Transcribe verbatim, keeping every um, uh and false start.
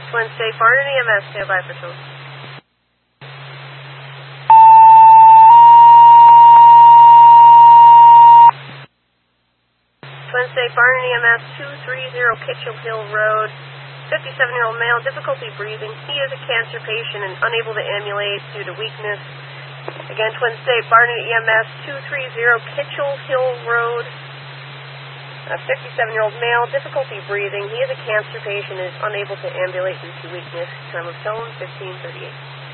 Twin State, Barnard E M S, stand by for tone. Twin State, Barnard E M S, two three zero Kitchell Hill Road, fifty-seven-year-old male, difficulty breathing. He is a cancer patient and unable to ambulate due to weakness. Again, Twin State, Barnard E M S, two three zero Kitchell Hill Road, a fifty-seven-year-old male, difficulty breathing. He is a cancer patient and is unable to ambulate due to weakness. Time of tone, fifteen thirty-eight.